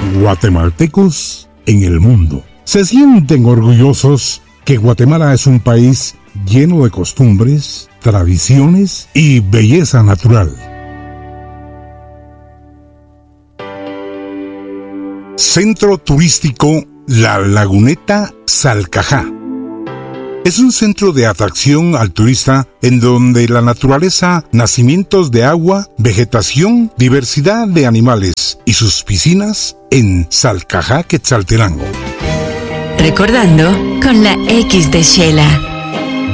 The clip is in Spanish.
guatemaltecos en el mundo. Se sienten orgullosos que Guatemala es un país lleno de costumbres, tradiciones y belleza natural. Centro Turístico La Laguneta Salcajá. Es un centro de atracción al turista en donde la naturaleza, nacimientos de agua, vegetación, diversidad de animales y sus piscinas en Salcajá, Quetzaltenango. Recordando con la X de Shela.